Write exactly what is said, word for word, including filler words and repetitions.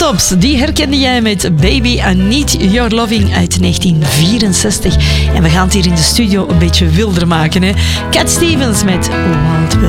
Tops, die herkende jij met Baby I Need Your Loving uit negentien vierenzestig. En we gaan het hier in de studio een beetje wilder maken. Hè? Cat Stevens met Wild Will.